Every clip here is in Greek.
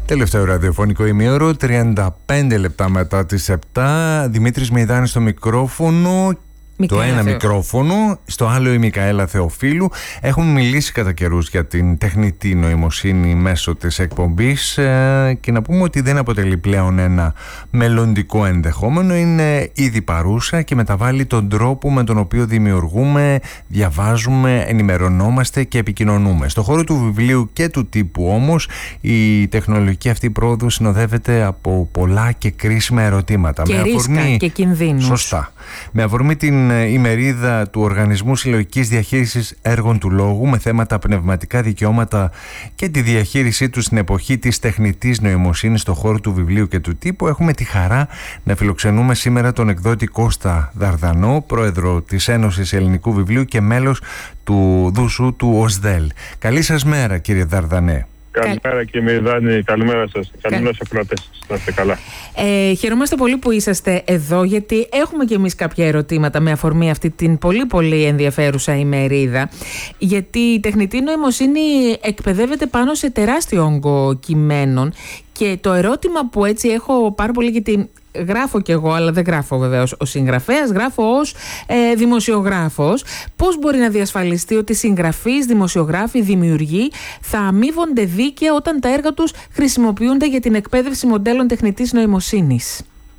Τελευταίο ραδιοφωνικό ημίωρο, 35 λεπτά μετά τις 7. Δημήτρης Μεϊδάνης στο μικρόφωνο. Το ένα μικρόφωνο, στο άλλο η Μικαέλα Θεοφίλου. Έχουμε μιλήσει κατά καιρούς για την τεχνητή νοημοσύνη μέσω της εκπομπής και να πούμε ότι δεν αποτελεί πλέον ένα μελλοντικό ενδεχόμενο. Είναι ήδη παρούσα και μεταβάλλει τον τρόπο με τον οποίο δημιουργούμε, διαβάζουμε, ενημερωνόμαστε και επικοινωνούμε. Στο χώρο του βιβλίου και του τύπου όμως η τεχνολογική αυτή πρόοδο συνοδεύεται από πολλά και κρίσιμα ερωτήματα. Και ρίσκα και κινδύνους. Σωστά. Με αφορμή την ημερίδα του Οργανισμού Συλλογικής Διαχείρισης Έργων του Λόγου με θέματα πνευματικά δικαιώματα και τη διαχείρισή του στην εποχή της τεχνητής νοημοσύνης στον χώρο του βιβλίου και του τύπου, έχουμε τη χαρά να φιλοξενούμε σήμερα τον εκδότη Κώστα Δαρδανό, πρόεδρο της Ένωσης Ελληνικού Βιβλίου και μέλος του Δουσού του ΟΣΔΕΛ. Καλή σας μέρα, κύριε Δαρδανέ. Καλημέρα κύριε Μεϊδάνη, καλημέρα σας. Καλημέρα σε ακροατές σας. Να είστε καλά. Χαιρόμαστε πολύ που είσαστε εδώ, γιατί έχουμε και εμείς κάποια ερωτήματα με αφορμή αυτή την πολύ ενδιαφέρουσα ημερίδα. Γιατί η τεχνητή νοημοσύνη εκπαιδεύεται πάνω σε τεράστιο όγκο κειμένων και το ερώτημα που έτσι έχω πάρα πολύ, γιατί γράφω κι εγώ, αλλά δεν γράφω βεβαίως ως συγγραφέας, γράφω ως δημοσιογράφος. Πώς μπορεί να διασφαλιστεί ότι συγγραφείς, δημοσιογράφοι, δημιουργοί θα αμείβονται δίκαια όταν τα έργα τους χρησιμοποιούνται για την εκπαίδευση μοντέλων τεχνητής νοημοσύνης?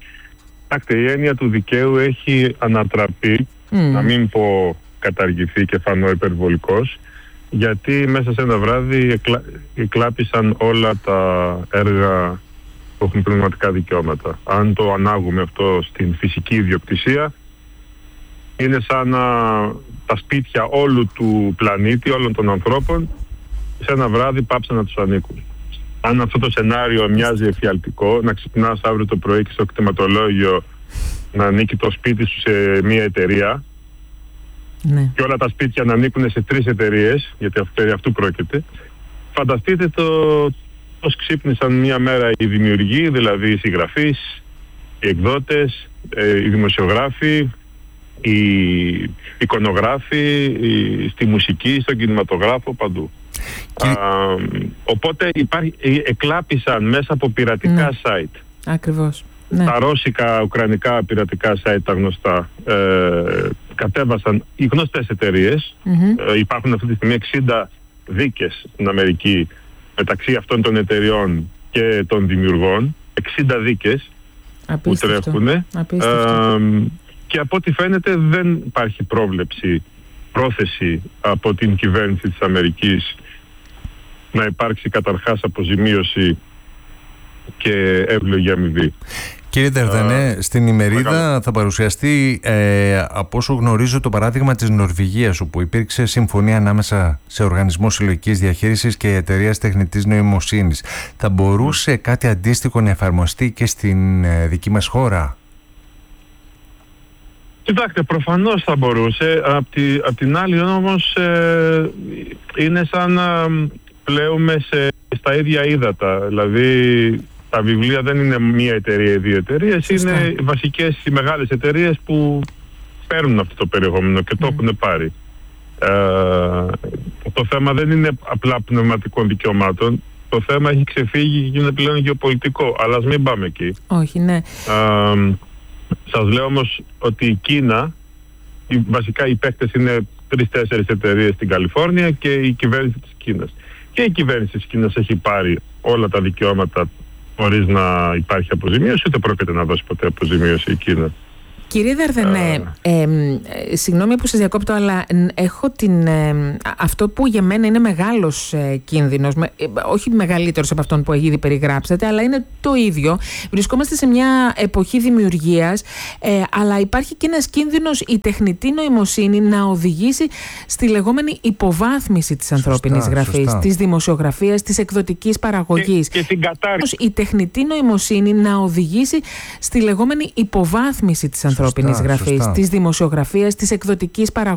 Η έννοια του δικαίου έχει ανατραπεί, να μην πω καταργηθεί και φανώ υπερβολικός, γιατί μέσα σε ένα βράδυ εκλάπησαν όλα τα έργα που έχουν πνευματικά δικαιώματα. Αν το ανάγουμε αυτό στην φυσική ιδιοκτησία, είναι σαν τα σπίτια όλου του πλανήτη, όλων των ανθρώπων, σε ένα βράδυ πάψαν να τους ανήκουν. Αν αυτό το σενάριο μοιάζει εφιαλτικό, να ξυπνάς αύριο το πρωί και στο κτηματολόγιο να ανήκει το σπίτι σου σε μια εταιρεία, ναι, και όλα τα σπίτια να ανήκουν σε 3 εταιρείες, γιατί περί αυτού πρόκειται, φανταστείτε πώς ξύπνησαν μια μέρα οι δημιουργοί, δηλαδή οι συγγραφείς, οι εκδότες, οι δημοσιογράφοι, οι εικονογράφοι, στη μουσική, στον κινηματογράφο, παντού. Οπότε εκλάπησαν μέσα από πειρατικά site. Ακριβώς. Ναι. Τα ρώσικα, ουκρανικά πειρατικά site, τα γνωστά, κατέβασαν οι γνωστές εταιρείες. Υπάρχουν αυτή τη στιγμή 60 δίκες στην Αμερική μεταξύ αυτών των εταιριών και των δημιουργών, 60 δίκες που τρέχουν, και από ό,τι φαίνεται δεν υπάρχει πρόθεση από την κυβέρνηση της Αμερικής να υπάρξει καταρχάς αποζημίωση και εύλογη αμοιβή. Κύριε Δαρδανέ, στην ημερίδα θα παρουσιαστεί, από όσο γνωρίζω, το παράδειγμα της Νορβηγίας, όπου υπήρξε συμφωνία ανάμεσα σε Οργανισμό Συλλογικής Διαχείρισης και Εταιρείας Τεχνητής Νοημοσύνης. Θα μπορούσε κάτι αντίστοιχο να εφαρμοστεί και στην δική μας χώρα? Κοιτάξτε, προφανώς θα μπορούσε. Απ' την άλλη όμως είναι σαν να πλέουμε στα ίδια ύδατα. Δηλαδή τα βιβλία δεν είναι μία εταιρεία ή 2 εταιρείες, είναι οι βασικές, οι μεγάλες εταιρείες που παίρνουν αυτό το περιεχόμενο και το έχουν πάρει. Το θέμα δεν είναι απλά πνευματικών δικαιωμάτων. Το θέμα έχει ξεφύγει και γίνεται πλέον γεωπολιτικό. Αλλά ας μην πάμε εκεί. Όχι, ναι. Σας λέω όμως ότι η Κίνα, βασικά οι παίκτες είναι 3-4 εταιρείες στην Καλιφόρνια και η κυβέρνηση της Κίνας. Και η κυβέρνηση της Κίνας έχει πάρει όλα τα δικαιώματα χωρίς να υπάρχει αποζημίωση, ούτε πρόκειται να δώσει ποτέ αποζημίωση η Κίνα. Κύριε Δαρδανέ, συγγνώμη που σας διακόπτω, αλλά έχω αυτό που για μένα είναι μεγάλος κίνδυνος, όχι μεγαλύτερος από αυτόν που ήδη περιγράψατε, αλλά είναι το ίδιο. Βρισκόμαστε σε μια εποχή δημιουργίας, αλλά υπάρχει και ένας κίνδυνος η τεχνητή νοημοσύνη να οδηγήσει στη λεγόμενη υποβάθμιση της ανθρώπινης γραφής, της δημοσιογραφίας, της εκδοτικής παραγωγής. Και την κατάρριξη. Η τεχνητή νοημοσύνη να οδηγήσει στη λεγόμενη υποβάθμιση της ανθρώπινης γραφής, της δημοσιογραφίας, της εκδοτικής παραγωγής.